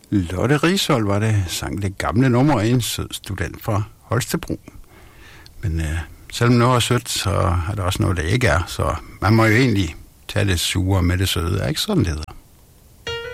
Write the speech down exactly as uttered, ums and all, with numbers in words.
Lotte Rishold var det, sang det gamle nummer, en sød student fra Holstebro. Men øh, selvom noget er sødt, så er der også noget, der ikke er. Så man må jo egentlig tage det sure med det søde, er ikke sådan det hedder?